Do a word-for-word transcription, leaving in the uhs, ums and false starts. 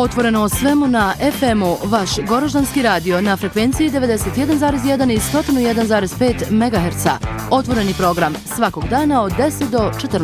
Otvoreno o svemu na F M-u, vaš Goroždanski radio na frekvenciji devedeset jedan zarez jedan i sto jedan zarez pet megaherca. Otvoreni program svakog dana od deset do četrnaest.